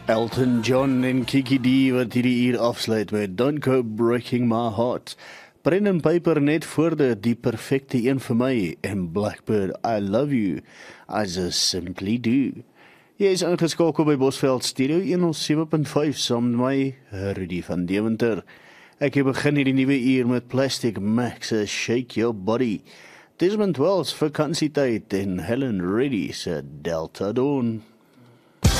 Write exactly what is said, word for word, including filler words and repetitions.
Elton John en Kiki D wat hierdie uur afsluit met Don't Go Breaking My Heart. Brendan Piper net voor de die perfecte een vir my en Blackbird I Love You as I Simply Do. Jy is ingeskakel by Bosveld Studio one oh seven point five saam met my, Rudy van Deventer. Ek het begin hierdie nuwe uur met Plastic Max, Shake Your Body. Desmond Wells vakansietyd en Helen Reddy se Delta Dawn.